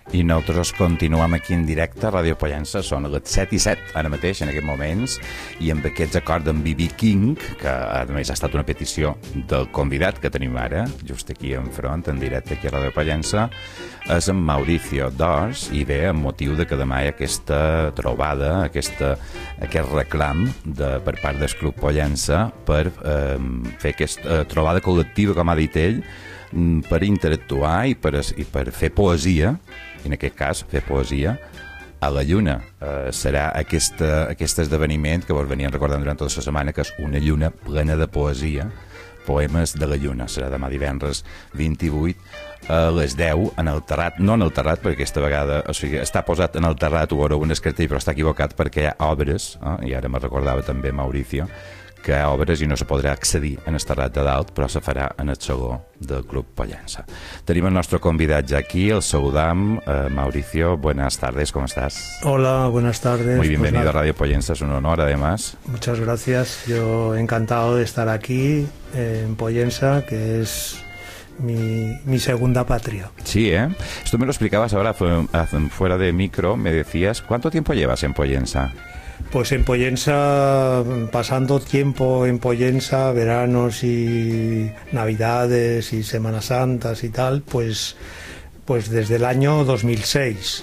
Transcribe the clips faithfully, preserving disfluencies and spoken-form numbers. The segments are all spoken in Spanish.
I nosaltres continuem aquí en directe a Ràdio Pollença. Són les set i set ara mateix, en aquests moments, i amb aquests acords d'en B B King, que a més ha estat una petició del convidat que tenim ara, just aquí enfront, en directe aquí a Ràdio Pollença, és en Mauricio Dors, i ve amb motiu de que demà hi ha aquesta trobada, aquesta, aquest reclam de, per part del Club Pollença per eh, fer aquesta eh, trobada col·lectiva, com ha dit ell, per interactuar i per, i per fer poesia, en aquest cas fer poesia a la lluna. Eh, serà aquesta, aquest esdeveniment que vos venien recordant durant tota la setmana, que és una lluna plena de poesia, poemes de la lluna. Serà demà divendres vint-i-vuit a les deu en el terrat, no en el terrat perquè aquesta vegada, o sigui, està posat en el terrat, ho veureu en el cartell, però està equivocat perquè hi ha obres, eh? I ara me recordava també Mauricio que hi ha obres i no se podrà accedir en el terrat de dalt, però se farà en el saló del Club Pollença. Tenim el nostre convidat ja aquí, el saludam. eh, Mauricio, buenas tardes, ¿cómo estás? Hola, buenas tardes. Muy bienvenido pues a Radio Pollença, es un honor además. Muchas gracias, yo encantado de estar aquí eh, en Pollença, que es mi, mi segunda patria. Sí, ¿eh? Esto me lo explicabas ahora fuera de micro, me decías, ¿cuánto tiempo llevas en Pollença? Pues en Pollença, pasando tiempo en Pollença, veranos y navidades y Semanas Santas y tal, pues, pues desde el año dos mil seis,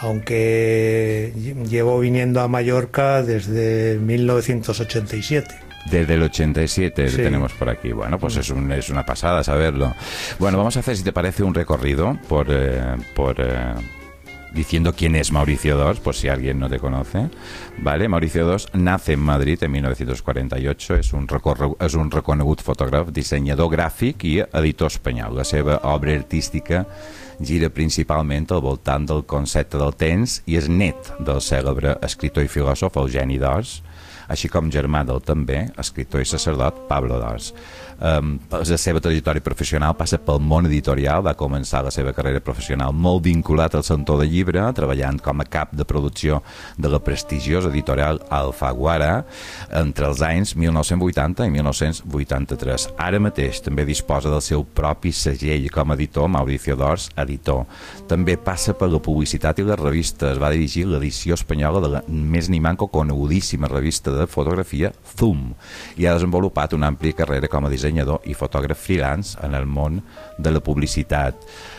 aunque llevo viniendo a Mallorca desde mil novecientos ochenta y siete. Desde el ochenta y siete sí. Tenemos por aquí. Bueno, pues es, un, es una pasada saberlo. Bueno, vamos a hacer, si te parece, un recorrido por... Eh, por eh, diciendo quién es Mauricio Dors, por si alguien no te conoce, ¿vale? Mauricio Dors nace en Madrid en mil novecientos quaranta i ocho, és un, és un reconegut fotògraf, dissenyador gràfic i editor espanyol. La seva obra artística gira principalment al voltant del concepte del temps i és net del cèlebre escriptor i filòsof Eugeni d'Ors, així com germà del també escriptor i sacerdot Pablo d'Ors. Um, la seva trajectòria professional passa pel món editorial, va començar la seva carrera professional molt vinculat al sector del llibre, treballant com a cap de producció de la prestigiosa editorial Alfaguara entre els anys mil nou-cents vuitanta i mil nou-cents vuitanta-tres. Ara mateix també disposa del seu propi segell com a editor, Mauricio Dors Editor. També passa per la publicitat i les revistes, va dirigir l'edició espanyola de la més ni manco conegudíssima revista de fotografia Zoom i ha desenvolupat una àmplia carrera com a dissenyador i fotògraf freelance en el món de la publicitat.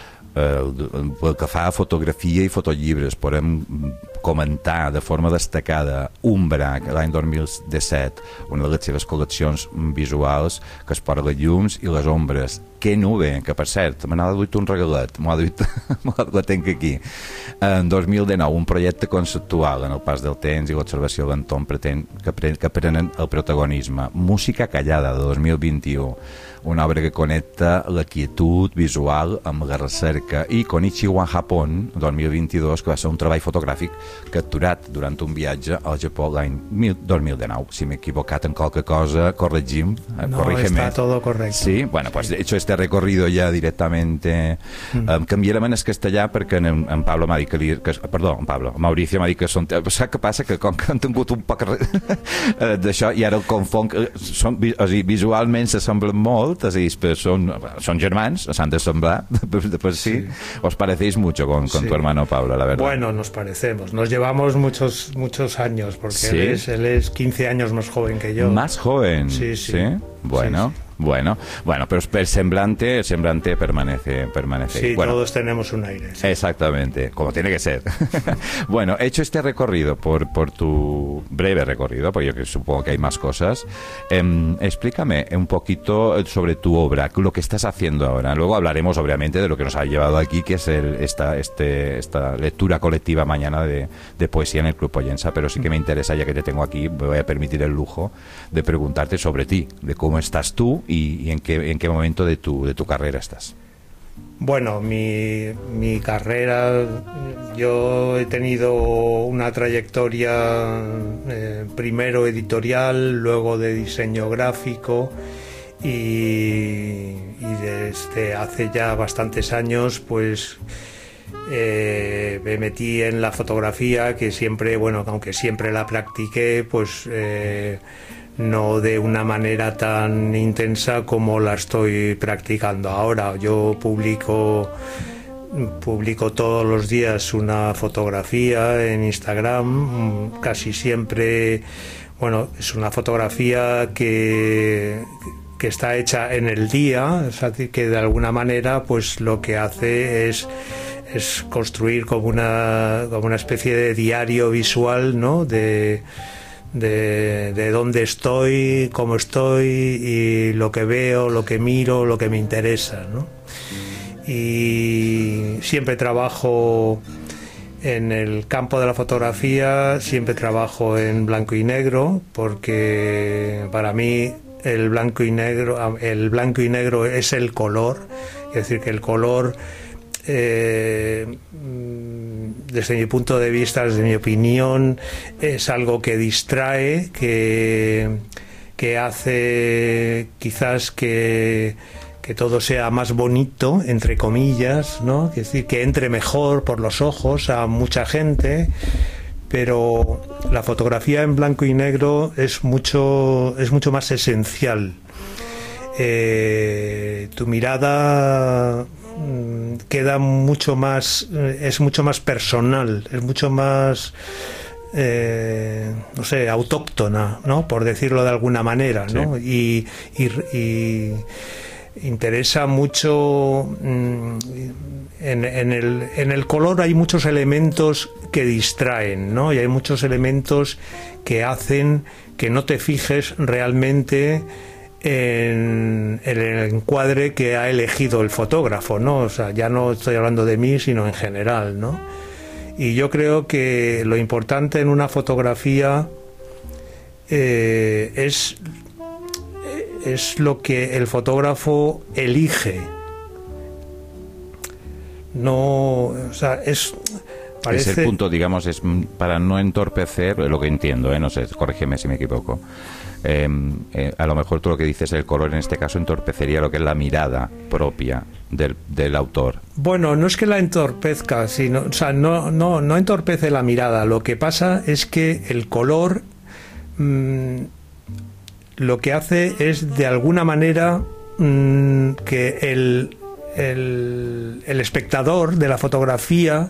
Eh, pel que fa a fotografia i fotollibres, podem comentar de forma destacada Umbra, que l'any dos mil disset, una de les seves col·leccions visuals que es posa les llums i les ombres. Que nube, que per cert, me n'ha duit un regalet, m'ho ha duit, la tenc aquí. En dos mil dinou, un projecte conceptual en el pas del temps i l'observació de l'entorn que, pre que prenen el protagonisme. Música callada, de dos mil vint-i-u, una obra que connecta la quietud visual amb la recerca, i Konichiwa Japón, dos mil vint-i-dos, que va ser un treball fotogràfic capturat durant un viatge al Japó l'any dos mil dinou. Si m'he equivocat en qualque cosa, corregim. No, corrígeme. Está todo correcto. Sí, bueno, pues de hecho este recorrido ya directamente mm. um, canviarem en el castellà perquè en, en Pablo m'ha dit que, li, que perdó, en Pablo, Mauricio m'ha dit que són, saps què passa? Que com que han tingut un poc d'això i ara el confonc, són, o sigui, visualment s'assemblen molt, és a dir, són, són germans, s'han de semblar de per sí. Sí. Os parecéis mucho con, con sí. tu hermano Pablo, la verdad. Bueno, nos parecemos, nos llevamos muchos muchos años porque ¿sí? él, es, él es quince años más joven que yo. ¿Más joven? Sí, sí. ¿Sí? Bueno, sí, sí. Bueno, bueno, pero el semblante, el semblante permanece, permanece. Sí, bueno, todos tenemos un aire. Sí. Exactamente, como tiene que ser. Bueno, hecho este recorrido por, por tu breve recorrido, porque yo supongo que hay más cosas, eh, explícame un poquito sobre tu obra, lo que estás haciendo ahora. Luego hablaremos, obviamente, de lo que nos ha llevado aquí, que es el, esta, este, esta lectura colectiva mañana de, de poesía en el Club Pollença, pero sí que me interesa, ya que te tengo aquí, me voy a permitir el lujo de preguntarte sobre ti, de cómo estás tú y, y en, qué, en qué momento de tu, de tu carrera estás. Bueno, mi, mi carrera, yo he tenido una trayectoria eh, primero editorial, luego de diseño gráfico y, y desde hace ya bastantes años pues eh, me metí en la fotografía, que siempre, bueno, aunque siempre la practiqué, pues eh, no de una manera tan intensa como la estoy practicando ahora. Yo publico publico todos los días una fotografía en Instagram, casi siempre, bueno, es una fotografía que, que está hecha en el día, o sea, que de alguna manera pues lo que hace es, es construir como una, como una especie de diario visual, ¿no? De, de, de dónde estoy, cómo estoy y lo que veo, lo que miro, lo que me interesa, ¿no? Y siempre trabajo en el campo de la fotografía, siempre trabajo en blanco y negro, porque para mí el blanco y negro, el blanco y negro es el color, es decir, que el color, eh, desde mi punto de vista, desde mi opinión, es algo que distrae, que, que hace quizás que que todo sea más bonito, entre comillas, ¿no? Es decir, que entre mejor por los ojos a mucha gente, pero la fotografía en blanco y negro es mucho, es mucho más esencial. Eh, tu mirada mm, queda mucho más, es mucho más personal, es mucho más, eh, no sé, autóctona, ¿no? Por decirlo de alguna manera, ¿no? Sí. Y, y, y interesa mucho en, en, el, en el color hay muchos elementos que distraen, ¿no? Y hay muchos elementos que hacen que no te fijes realmente en, en el encuadre que ha elegido el fotógrafo, ¿no? O sea, ya no estoy hablando de mí, sino en general, ¿no? Y yo creo que lo importante en una fotografía eh, es es lo que el fotógrafo elige. No, o sea, es parece... Es el punto, digamos, es para no entorpecer, lo que entiendo, ¿eh? No sé, corrígeme si me equivoco. Eh, eh, a lo mejor tú lo que dices, el color en este caso entorpecería lo que es la mirada propia del, del autor. Bueno, no es que la entorpezca, sino, o sea, no, no, no entorpece la mirada. Lo que pasa es que el color mmm, lo que hace es de alguna manera mmm, que el, el, el espectador de la fotografía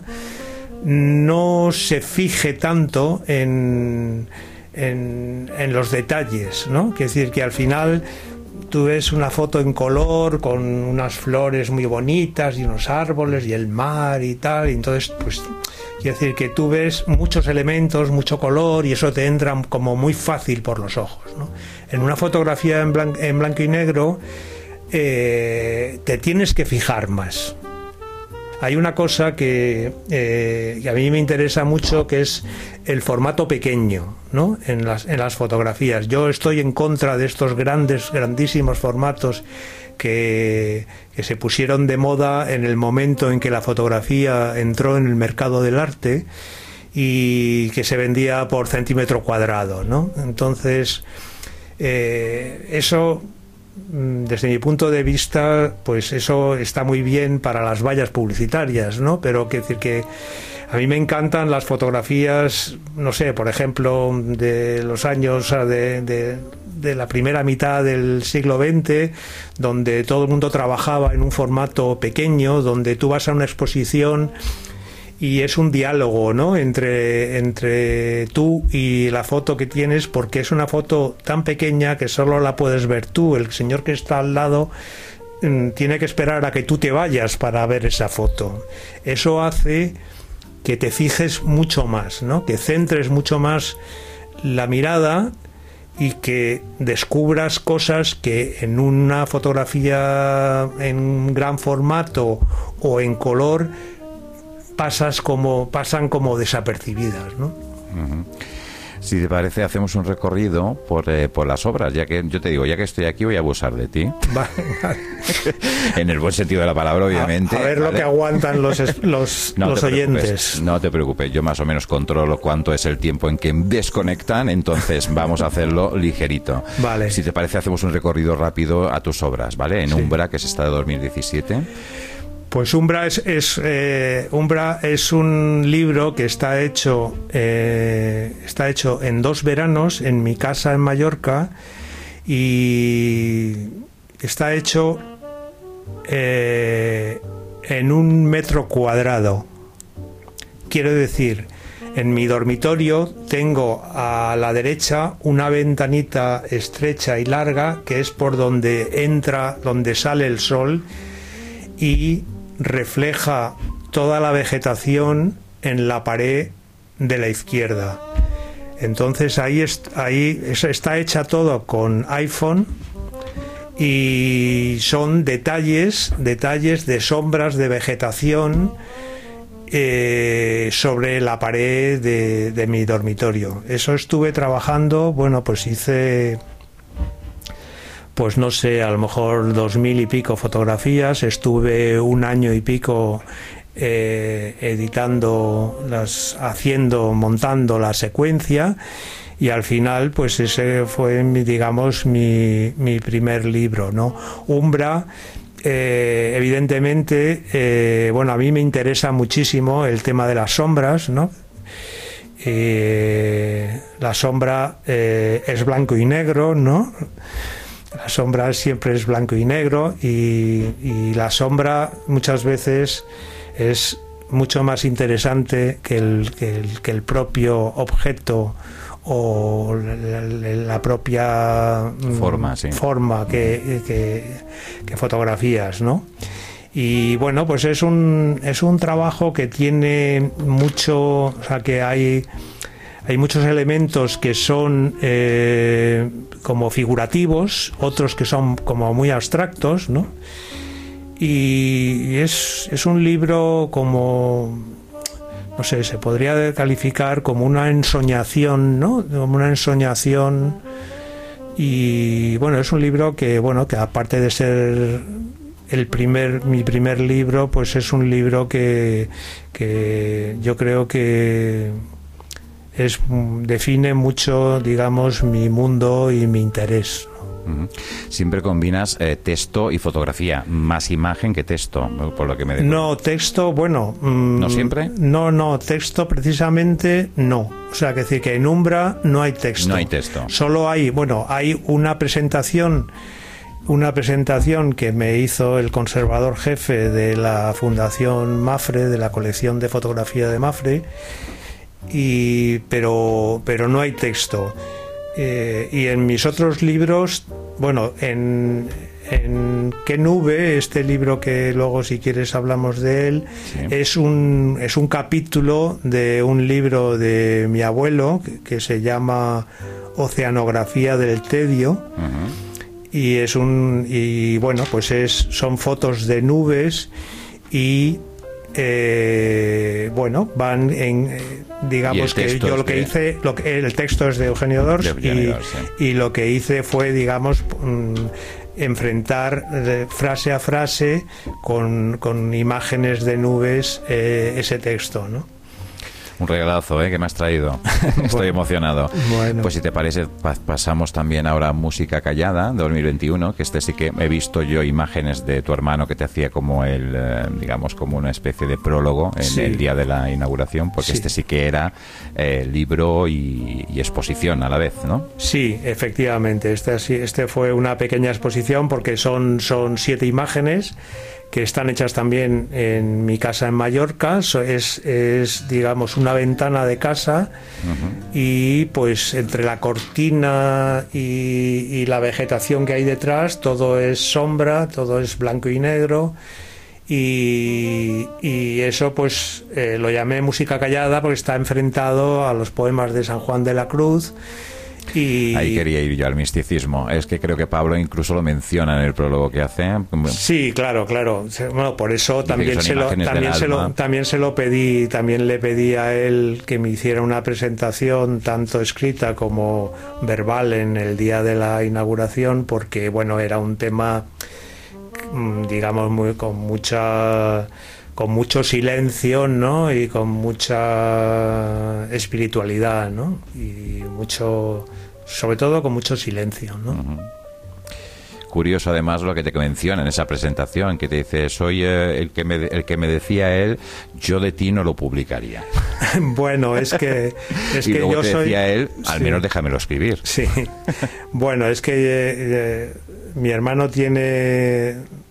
no se fije tanto en, en, en los detalles, ¿no? Quiere decir que al final tú ves una foto en color con unas flores muy bonitas y unos árboles y el mar y tal, y entonces pues quiere decir que tú ves muchos elementos, mucho color, y eso te entra como muy fácil por los ojos, ¿no? En una fotografía en, blan en blanco y negro eh, te tienes que fijar más. Hay una cosa que, eh, que a mí me interesa mucho, que es el formato pequeño, ¿no? En las, en las fotografías. Yo estoy en contra de estos grandes, grandísimos formatos que, que se pusieron de moda en el momento en que la fotografía entró en el mercado del arte y que se vendía por centímetro cuadrado, ¿no? Entonces, eh, eso, desde mi punto de vista, pues eso está muy bien para las vallas publicitarias, ¿no? Pero quiero decir que a mí me encantan las fotografías, no sé, por ejemplo, de los años de, de, de la primera mitad del siglo veinte, donde todo el mundo trabajaba en un formato pequeño, donde tú vas a una exposición y es un diálogo, ¿no? entre, entre tú y la foto que tienes, porque es una foto tan pequeña que solo la puedes ver tú. El señor que está al lado mmm, tiene que esperar a que tú te vayas para ver esa foto. Eso hace que te fijes mucho más, ¿no? Que centres mucho más la mirada y que descubras cosas que en una fotografía en gran formato o en color pasas como pasan como desapercibidas, ¿no? Uh-huh. Si te parece, hacemos un recorrido por, eh, por las obras, ya que yo te digo, ya que estoy aquí voy a abusar de ti. Vale, vale. En el buen sentido de la palabra, obviamente. A, a ver, ¿vale? Lo que aguantan los, los, no los te oyentes. No te preocupes, yo más o menos controlo cuánto es el tiempo en que desconectan, entonces vamos a hacerlo ligerito. Vale. Si te parece, hacemos un recorrido rápido a tus obras, ¿vale? En sí. Umbra, que es esta de dos mil diecisiete. Pues Umbra es, es, eh, Umbra es un libro que está hecho, eh, está hecho en dos veranos en mi casa en Mallorca, y está hecho eh, en un metro cuadrado. Quiero decir, en mi dormitorio tengo a la derecha una ventanita estrecha y larga que es por donde entra, donde sale el sol y refleja toda la vegetación en la pared de la izquierda. Entonces ahí, est- ahí está hecha todo con iPhone y son detalles, detalles de sombras de vegetación eh, sobre la pared de, de mi dormitorio. Eso estuve trabajando, bueno, pues hice, pues no sé, a lo mejor dos mil y pico fotografías. Estuve un año y pico eh, editando, las, haciendo, montando la secuencia. Y al final, pues ese fue, mi, digamos, mi, mi primer libro, ¿no? Umbra, eh, evidentemente, eh, bueno, a mí me interesa muchísimo el tema de las sombras, ¿no? Eh, la sombra eh, es blanco y negro, ¿no? La sombra siempre es blanco y negro y, y la sombra muchas veces es mucho más interesante que el, que el, que el propio objeto o la, la propia forma, sí. forma que, que, que fotografías, ¿no? Y bueno, pues es un es un trabajo que tiene mucho, o sea, que hay hay muchos elementos que son eh, como figurativos, otros que son como muy abstractos, ¿no? Y es es un libro como, no sé, se podría calificar como una ensoñación, ¿no? Como una ensoñación. Y bueno, es un libro que, bueno, que aparte de ser el primer, mi primer libro, pues es un libro que, que yo creo que es, define mucho, digamos, mi mundo y mi interés. Uh-huh. Siempre combinas eh, texto y fotografía, más imagen que texto, por lo que me... No, texto, bueno... Mmm, ¿No siempre? No, no, texto precisamente no. O sea, que decir que en Umbra no hay texto. No hay texto. Solo hay, bueno, hay una presentación, una presentación que me hizo el conservador jefe de la Fundación Mafre, de la colección de fotografía de Mafre, y, pero, pero no hay texto. Eh, y en mis otros libros, bueno, en, en Qué nube, este libro que luego si quieres hablamos de él, sí. es un es un capítulo de un libro de mi abuelo que, que se llama Oceanografía del Tedio. Uh-huh. Y es un y bueno, pues es son fotos de nubes y Eh, bueno, van en eh, digamos que yo lo que de... hice lo que, el texto es de Eugenio Dors, de Eugenio y, Dors sí. y lo que hice fue, digamos, mm, enfrentar eh, frase a frase con, con imágenes de nubes eh, ese texto, ¿no? Un regalazo, ¿eh? Que me has traído. Estoy bueno, emocionado. Bueno. Pues si te parece, pa pasamos también ahora a Música Callada, dos mil veintiuno, que este sí que he visto yo imágenes de tu hermano que te hacía como el, eh, digamos, como una especie de prólogo en sí. el día de la inauguración, porque sí. este sí que era eh, libro y, y exposición a la vez, ¿no? Sí, efectivamente. Este, este fue una pequeña exposición porque son, son siete imágenes que están hechas también en mi casa en Mallorca. Es, es digamos, una ventana de casa. Uh-huh. Y pues entre la cortina y, y la vegetación que hay detrás, todo es sombra, todo es blanco y negro. Y, y eso pues eh, lo llamé Música Callada porque está enfrentado a los poemas de San Juan de la Cruz. Y... Ahí quería ir yo al misticismo. Es que creo que Pablo incluso lo menciona en el prólogo que hace. Sí, claro, claro. Bueno, por eso también se, lo, también, se lo, también se lo pedí, también le pedí a él que me hiciera una presentación tanto escrita como verbal en el día de la inauguración, porque bueno, era un tema, digamos, muy con mucha con mucho silencio, ¿no? Y con mucha espiritualidad, ¿no? Y mucho, sobre todo con mucho silencio, ¿no? Uh-huh. Curioso además lo que te menciona en esa presentación, que te dice, soy eh, el que me el que me decía él, yo de ti no lo publicaría. Bueno, es que es y que luego yo te soy decía él, al sí. menos déjamelo escribir. Sí. Bueno, es que eh, eh, mi hermano tiene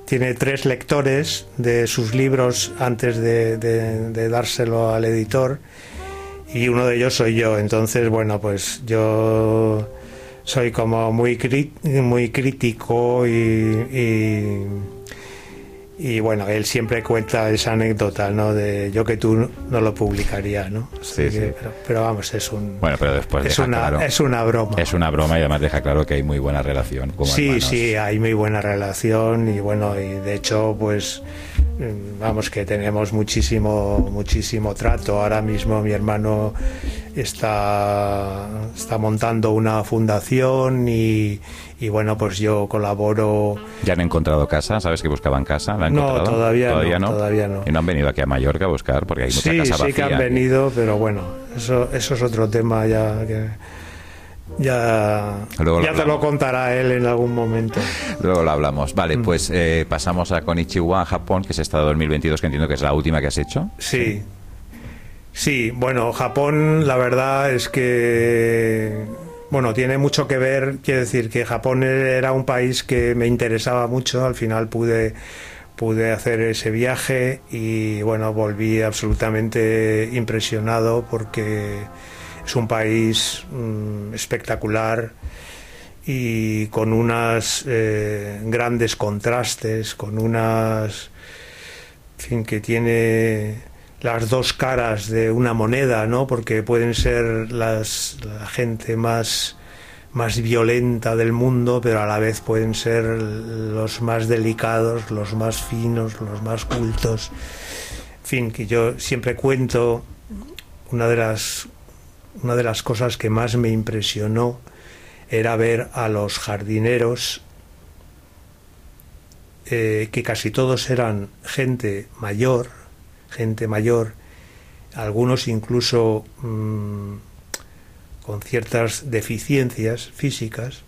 tiene tres lectores de sus libros antes de, de, de dárselo al editor, y uno de ellos soy yo. Entonces, bueno, pues yo soy como muy cri- muy crítico y, y y bueno, él siempre cuenta esa anécdota, ¿no? De yo que tú no lo publicaría, ¿no? Sí, que, sí. Pero, pero vamos, es un Bueno, pero después es deja una claro, es una broma. es una broma y además deja claro que hay muy buena relación como Sí, hermanos. sí, hay muy buena relación y bueno, y de hecho, pues vamos, que tenemos muchísimo muchísimo trato. Ahora mismo mi hermano está está montando una fundación y, y bueno, pues yo colaboro. ¿Ya han encontrado casa? ¿Sabes que buscaban casa? ¿La han No, encontrado? todavía, ¿Todavía no, no, todavía no. Y no han venido aquí a Mallorca a buscar porque hay mucha Sí, casa sí vacía. que han venido, pero bueno, eso eso es otro tema ya que ya, Luego lo ya te lo contará él en algún momento. Luego lo hablamos. Vale, Mm. pues eh, pasamos a Konichiwa, Japón, que es esta dos mil veintidós, que entiendo que es la última que has hecho. Sí. Sí, bueno, Japón, la verdad es que, bueno, tiene mucho que ver, quiero decir que Japón era un país que me interesaba mucho, al final pude pude hacer ese viaje y bueno, volví absolutamente impresionado porque es un país mmm, espectacular y con unas eh, grandes contrastes, con unas, en fin, que tiene las dos caras de una moneda, ¿no? Porque pueden ser las, la gente más, más violenta del mundo, pero a la vez pueden ser los más delicados, los más finos, los más cultos. En fin, que yo siempre cuento una de las una de las cosas que más me impresionó era ver a los jardineros, eh, que casi todos eran gente mayor, gente mayor, algunos incluso mmm, con ciertas deficiencias físicas,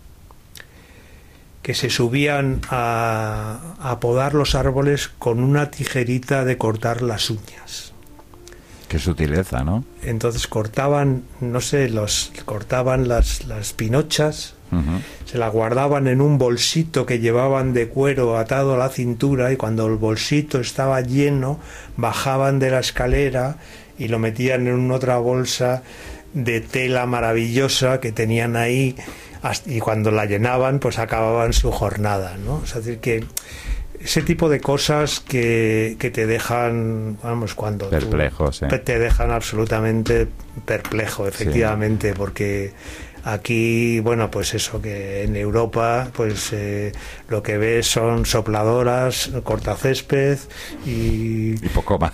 que se subían a, a podar los árboles con una tijerita de cortar las uñas. Qué sutileza, ¿no? Entonces cortaban, no sé, los cortaban las, las pinochas, uh-huh. se las guardaban en un bolsito que llevaban de cuero atado a la cintura, y cuando el bolsito estaba lleno bajaban de la escalera y lo metían en otra bolsa de tela maravillosa que tenían ahí, y cuando la llenaban pues acababan su jornada, ¿no? Es decir, que ese tipo de cosas que, que te dejan, vamos, cuando perplejo, sí. te dejan absolutamente perplejo, efectivamente, sí. Porque aquí, bueno, pues eso, que en Europa pues eh, lo que ves son sopladoras, cortacésped y, y poco más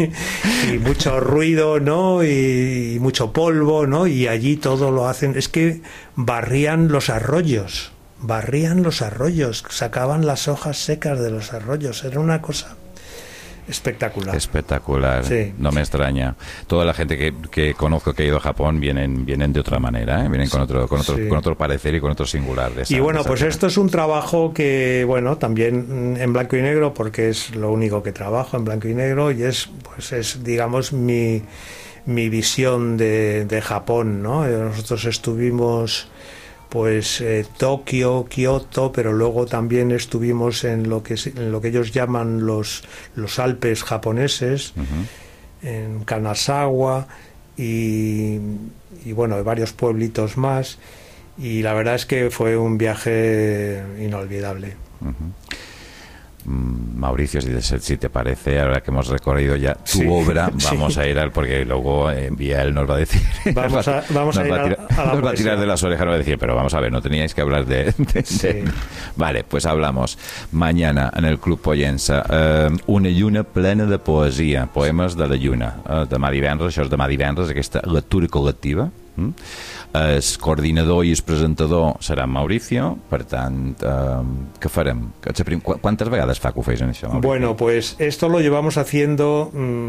y mucho ruido, ¿no? Y, y mucho polvo, ¿no? Y allí todo lo hacen, es que barrían los arroyos barrían los arroyos, sacaban las hojas secas de los arroyos, era una cosa espectacular. Espectacular, sí. No me extraña. Toda la gente que, que conozco que ha ido a Japón vienen vienen de otra manera, ¿eh? Vienen con otro con otro, sí. con otro parecer y con otro singular. De esa, y bueno, de esa pues tierra. Esto es un trabajo que, bueno, también en blanco y negro, porque es lo único que trabajo en blanco y negro, y es, pues es, digamos, mi, mi visión de, de Japón, ¿no? Nosotros estuvimos pues eh, Tokio, Kioto, pero luego también estuvimos en lo que en lo que ellos llaman los los Alpes japoneses, uh-huh. en Kanazawa y, y bueno, varios pueblitos más, y la verdad es que fue un viaje inolvidable. Uh-huh. Mauricio, si te, si te parece, ahora que hemos recorrido ya tu sí, obra, vamos sí. a ir al, porque luego eh, él nos va a decir, vamos a, vamos a, ir va a, tirar, a, a la nos va a tirar de las orejas, nos va a decir, pero vamos a ver, no teníais que hablar de, de, sí. de... Vale, pues hablamos mañana en el Club Pollença, eh, una lluna plena de poesia, poemes de la lluna, eh, demà divendres, això és demà divendres, aquesta lectura col·lectiva. Mm? El coordinador i el presentador serà Mauricio, per tant, eh, què farem? ¿Cuántas vegades fa que ho feis en això, Mauricio? Bueno, pues esto lo llevamos haciendo,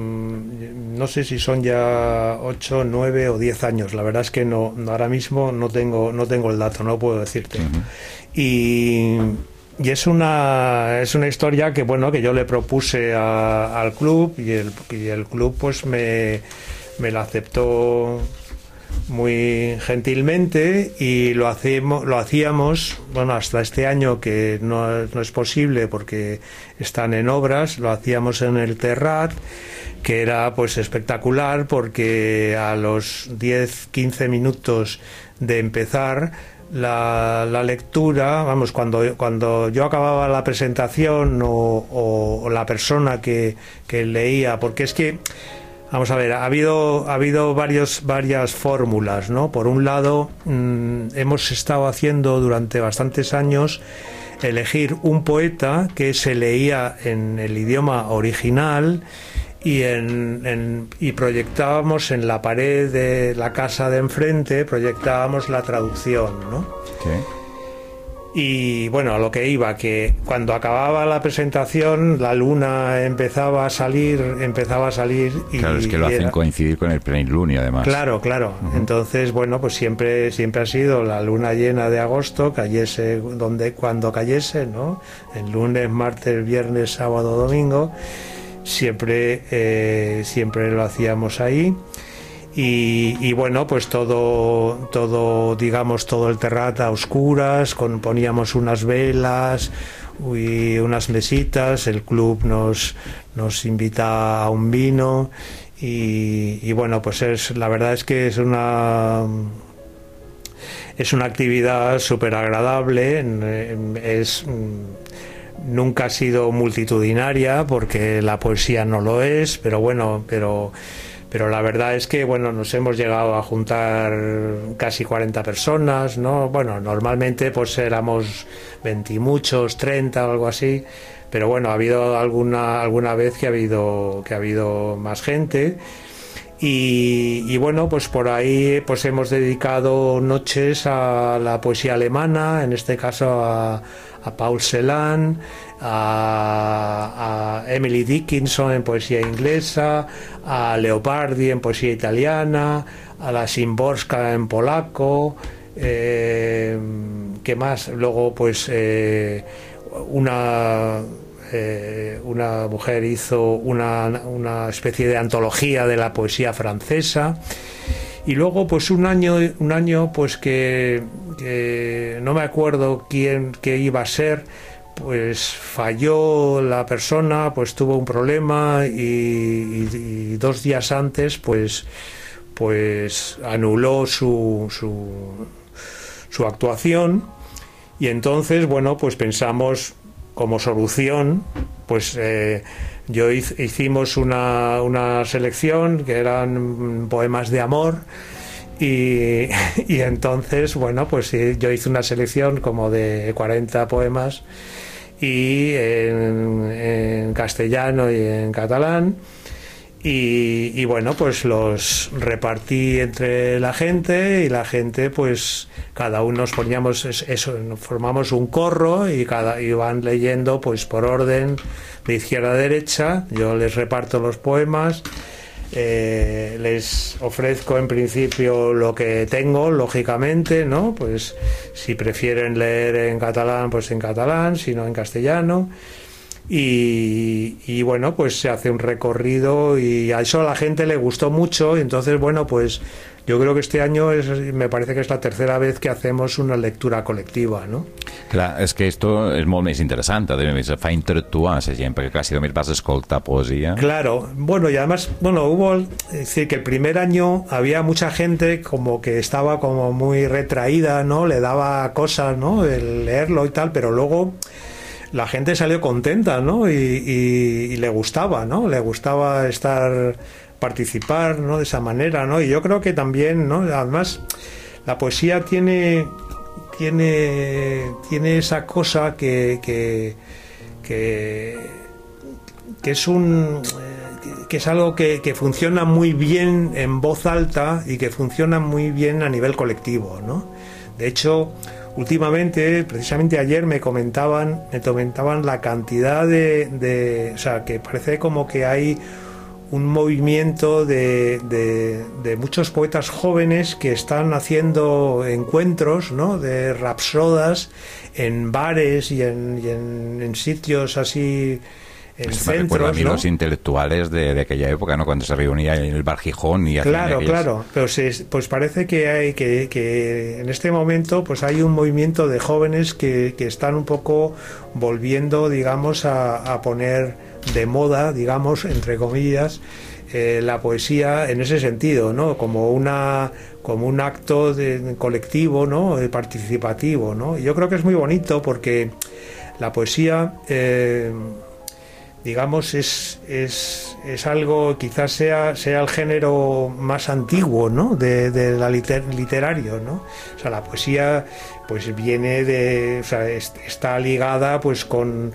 mmm, no sé si son ya ocho, nueve o diez años. La verdad es que no, ahora mismo no tengo, no tengo el dato, no puedo decirte. Uh-huh. Y... Y es una es una historia que bueno que yo le propuse a, al club y el y el club pues me, me la aceptó muy gentilmente, y lo hacemos, lo hacíamos, bueno, hasta este año que no, no es posible porque están en obras, lo hacíamos en el Terrat, que era pues espectacular porque a los diez quince minutos de empezar la, la lectura, vamos, cuando, cuando yo acababa la presentación o, o, o la persona que, que leía, porque es que vamos a ver, ha habido, ha habido varios, varias fórmulas, ¿no? Por un lado, mmm, hemos estado haciendo durante bastantes años elegir un poeta que se leía en el idioma original y, en, en, y proyectábamos en la pared de la casa de enfrente, proyectábamos la traducción, ¿no? Okay. Y bueno, a lo que iba, que cuando acababa la presentación la luna empezaba a salir, empezaba a salir y claro, es que lo hacen era... coincidir con el plenilunio además. Claro, claro. Uh-huh. Entonces, bueno, pues siempre siempre ha sido la luna llena de agosto, cayese donde cuando cayese, ¿no? El lunes, martes, viernes, sábado, domingo, siempre eh, siempre lo hacíamos ahí. Y, y bueno, pues todo, todo, digamos, todo el Terrat a oscuras, con, poníamos unas velas y unas mesitas, el club nos, nos invita a un vino y, y bueno, pues es, la verdad es que es una, es una actividad súper agradable, es... Nunca ha sido multitudinaria porque la poesía no lo es, pero bueno, pero... Pero la verdad es que, bueno, nos hemos llegado a juntar casi cuarenta personas, ¿no? Bueno, normalmente pues éramos veinte y muchos, treinta o algo así, pero bueno, ha habido alguna alguna vez que ha habido que ha habido más gente. Y, y bueno, pues por ahí pues hemos dedicado noches a la poesía alemana, en este caso a, a Paul Celan, a, a Emily Dickinson en poesía inglesa, a Leopardi en poesía italiana, a la Szymborska en polaco, eh, ¿qué más? Luego pues eh, una... Eh, una mujer hizo una, una especie de antología de la poesía francesa, y luego pues un año un año pues que, que no me acuerdo quién qué iba a ser, pues falló la persona, pues tuvo un problema y, y, y dos días antes pues pues anuló su, su su actuación, y entonces bueno pues pensamos como solución, pues eh, yo hiz, hicimos una, una selección que eran poemas de amor y, y entonces, bueno, pues yo hice una selección como de cuarenta poemas y en, en castellano y en catalán. Y, y bueno, pues los repartí entre la gente y la gente pues cada uno nos poníamos eso, formamos un corro y cada iban leyendo pues por orden de izquierda a derecha. Yo les reparto los poemas, eh, les ofrezco en principio lo que tengo, lógicamente, ¿no? Pues si prefieren leer en catalán, pues en catalán, si no en castellano. Y, y bueno, pues se hace un recorrido y a eso a la gente le gustó mucho, y entonces bueno, pues yo creo que este año es, me parece que es la tercera vez que hacemos una lectura colectiva, ¿no? Clar, és que esto és molt més interessant, a més, fa interactuar a la gent, perquè clar, si només vas a escoltar poesia... Claro, bueno, y además, bueno, hubo, es decir, que el primer año había mucha gente como que estaba como muy retraída, ¿no? Le daba cosas, ¿no? El leerlo y tal, pero luego... la gente salió contenta, ¿no? Y, y, y le gustaba, ¿no? Le gustaba estar, participar, ¿no? De esa manera, ¿no? Y yo creo que también, ¿no? Además, la poesía tiene, tiene, tiene esa cosa que, que, que, que es un, que es algo que, que funciona muy bien en voz alta y que funciona muy bien a nivel colectivo, ¿no? De hecho, últimamente, precisamente ayer me comentaban, me comentaban la cantidad de, de, o sea, que parece como que hay un movimiento de, de, de muchos poetas jóvenes que están haciendo encuentros, ¿no? De rapsodas en bares y en, y en, en sitios así en Esto me recuerda a centros, mí ¿no? los intelectuales de, de aquella época, ¿no? Cuando se reunía en el Bar Gijón y hacían Claro, aquellas... claro, pero se, pues parece que hay que, que en este momento pues hay un movimiento de jóvenes que, que están un poco volviendo, digamos, a, a poner de moda, digamos, entre comillas, eh, la poesía en ese sentido, ¿no? Como una como un acto de, colectivo, ¿no? Eh, participativo, ¿no? Y yo creo que es muy bonito porque la poesía, eh, digamos, es, es, es algo, quizás sea, sea el género más antiguo, ¿no? de, de la liter, literario, ¿no? O sea, la poesía pues viene de, o sea, es, está ligada pues con,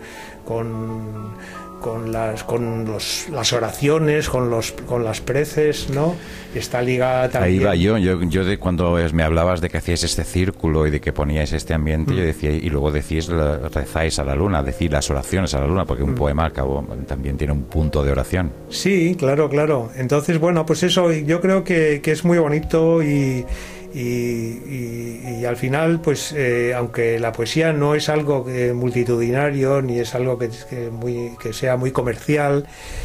con con las con los, las oraciones, con los con las preces, ¿no? Está ligada también. Ahí va yo, yo, yo de cuando me hablabas de que hacíais este círculo y de que poníais este ambiente, mm. yo decía, y luego decís, rezáis a la luna, decir las oraciones a la luna, porque un mm. poema al cabo también tiene un punto de oración. Sí, claro, claro. Entonces, bueno, pues eso, yo creo que, que es muy bonito y Y, y, y al final, pues eh, aunque la poesía no es algo eh, multitudinario ni es algo que, que, muy, que sea muy comercial,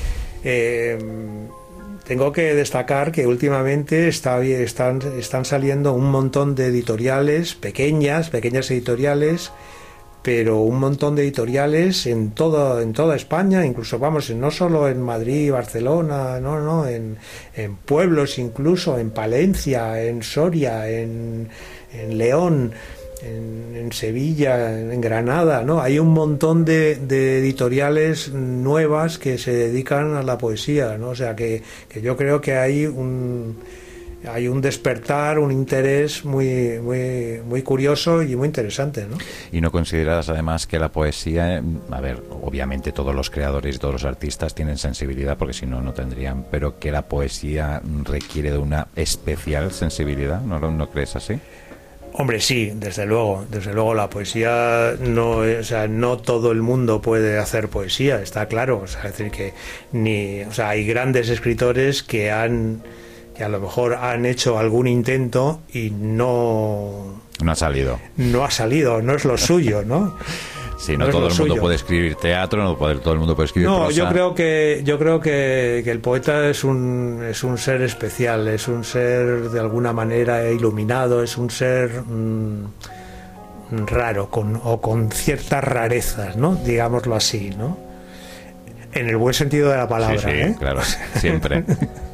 eh, tengo que destacar que últimamente está, están, están saliendo un montón de editoriales pequeñas, pequeñas editoriales, pero un montón de editoriales en toda en toda España, incluso vamos, no solo en Madrid, Barcelona, no, no, en, en pueblos incluso, en Palencia, en Soria, en, en León, en, en Sevilla, en Granada, ¿no? Hay un montón de, de editoriales nuevas que se dedican a la poesía, ¿no? O sea que, que yo creo que hay un hay un despertar, un interés muy muy muy curioso y muy interesante, ¿no? Y no consideras además que la poesía, a ver, obviamente todos los creadores y todos los artistas tienen sensibilidad, porque si no, no tendrían, pero que la poesía requiere de una especial sensibilidad, ¿no, no crees así? Hombre, sí, desde luego, desde luego la poesía no, o sea, no todo el mundo puede hacer poesía, está claro, o sea, es decir que ni, o sea, hay grandes escritores que han que a lo mejor han hecho algún intento y no no ha salido no ha salido no es lo suyo, ¿no? Sí, no, no todo el mundo suyo. Puede escribir teatro, no puede, todo el mundo puede escribir no prosa. yo creo que yo creo que, que el poeta es un es un ser especial, es un ser de alguna manera iluminado, es un ser mmm, raro con o con ciertas rarezas, ¿no? Digámoslo así, ¿no? En el buen sentido de la palabra, sí, sí, ¿eh? Claro, siempre.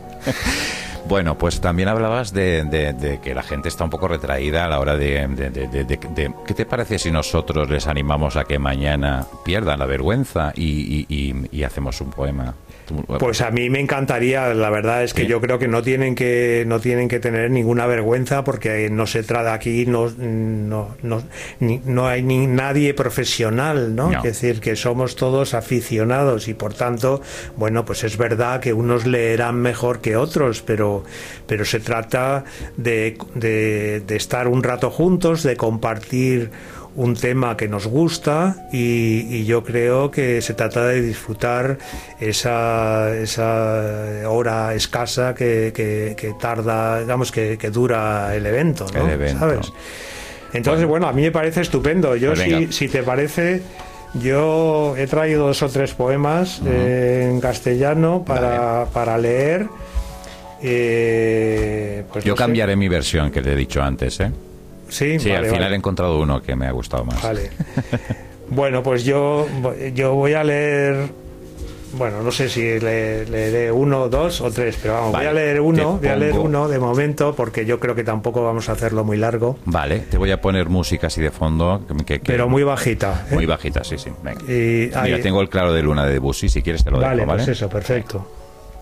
Bueno, pues también hablabas de, de, de que la gente está un poco retraída a la hora de, de, de, de, de, de... ¿Qué te parece si nosotros les animamos a que mañana pierdan la vergüenza y, y, y, y hacemos un poema? Pues a mí me encantaría, la verdad es que ¿sí? Yo creo que no tienen que no tienen que tener ninguna vergüenza, porque no se trata aquí, no no no, ni, no hay ni nadie profesional, ¿no? no. Es decir, que somos todos aficionados y por tanto, bueno, pues es verdad que unos leerán mejor que otros, pero pero se trata de, de, de estar un rato juntos, de compartir un tema que nos gusta y, y yo creo que se trata de disfrutar esa, esa hora escasa que, que, que tarda, digamos, que, que dura el evento, ¿no? El evento. ¿Sabes? Entonces, bueno, bueno, a mí me parece estupendo. Yo, pues si, si te parece, yo he traído dos o tres poemas uh-huh. eh, en castellano para, vale. para leer. Eh, pues yo no cambiaré sé. mi versión, que te he dicho antes, ¿eh? Sí, sí vale, al final vale. he encontrado uno que me ha gustado más. Vale. Bueno, pues yo, yo voy a leer, bueno, no sé si le, leeré uno, dos o tres, pero vamos, vale. voy a leer uno, voy a leer uno de momento, porque yo creo que tampoco vamos a hacerlo muy largo. Vale, te voy a poner música así de fondo. Que, que, pero muy bajita. ¿eh? Muy bajita, sí, sí. Venga. Y, Mira, ahí, tengo el Claro de Luna de Debussy, si quieres te lo vale, dejo, ¿vale? Pues eso, perfecto.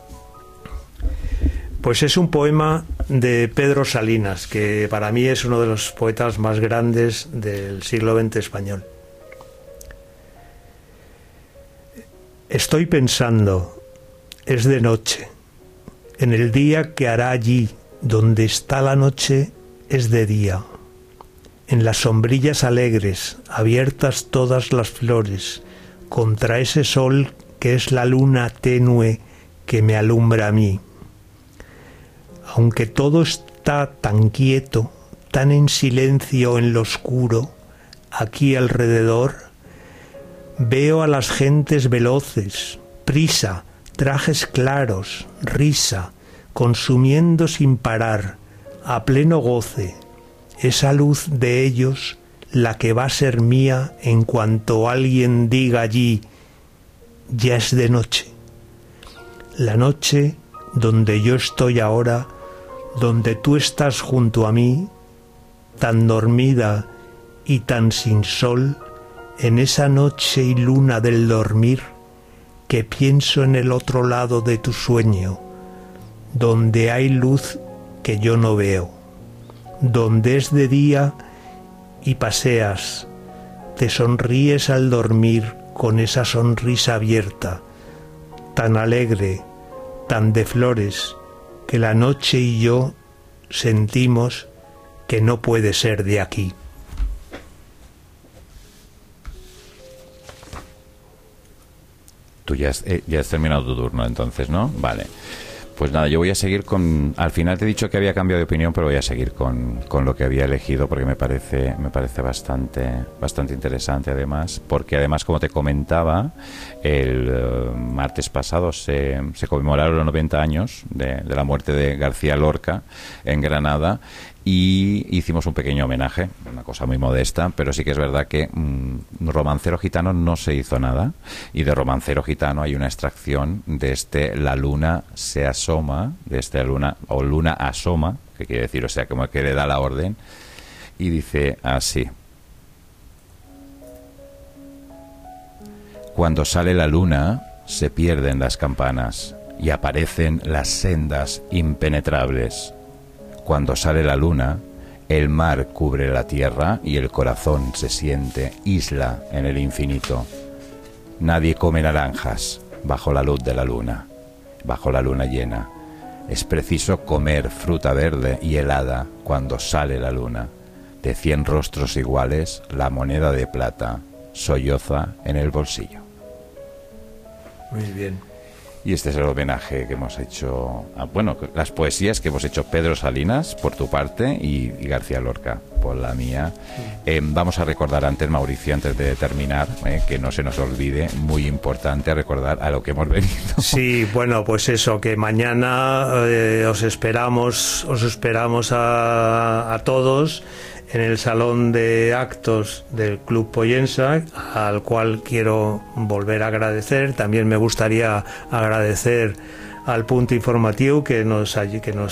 Pues es un poema de Pedro Salinas, que para mí es uno de los poetas más grandes del siglo veinte español. Estoy pensando, es de noche, en el día que hará allí, donde está la noche, es de día. En las sombrillas alegres, abiertas todas las flores, contra ese sol que es la luna tenue que me alumbra a mí. Aunque todo está tan quieto, tan en silencio en lo oscuro, aquí alrededor, Veo a las gentes veloces, prisa, trajes claros, risa, consumiendo sin parar, a pleno goce, esa luz de ellos, la que va a ser mía en cuanto alguien diga allí, ya es de noche. La noche donde yo estoy ahora, donde tú estás junto a mí, tan dormida y tan sin sol, en esa noche y luna del dormir, que pienso en el otro lado de tu sueño, donde hay luz que yo no veo, donde es de día y paseas, te sonríes al dormir con esa sonrisa abierta, tan alegre, tan de flores, que la noche y yo sentimos que no puede ser de aquí. Tú ya has, eh, ya has terminado tu turno, entonces, ¿no? Vale. Pues nada, yo voy a seguir con... Al final te he dicho que había cambiado de opinión, pero voy a seguir con, con lo que había elegido porque me parece me parece bastante bastante interesante, además, porque además, como te comentaba, el uh, martes pasado se, se conmemoraron los noventa años de, de la muerte de García Lorca en Granada, y hicimos un pequeño homenaje, una cosa muy modesta, pero sí que es verdad que mmm, Romancero Gitano no se hizo nada, y de Romancero Gitano hay una extracción de este La luna se asoma, de este luna, o luna asoma, que quiere decir, o sea, como que le da la orden, y dice así: cuando sale la luna se pierden las campanas y aparecen las sendas impenetrables. Cuando sale la luna, el mar cubre la tierra y el corazón se siente isla en el infinito. Nadie come naranjas bajo la luz de la luna, bajo la luna llena. Es preciso comer fruta verde y helada cuando sale la luna. De cien rostros iguales, la moneda de plata solloza en el bolsillo. Muy bien. Y este es el homenaje que hemos hecho, a, bueno, las poesías que hemos hecho Pedro Salinas por tu parte y, y García Lorca por la mía. Eh, vamos a recordar antes, Mauricio, antes de terminar, eh, que no se nos olvide, muy importante recordar a lo que hemos venido. Sí, bueno, pues eso, que mañana eh, os esperamos, os esperamos a, a todos en el salón de actos del Club Pollensa, al cual quiero volver a agradecer. También me gustaría agradecer al Punto Informatiu que nos, que nos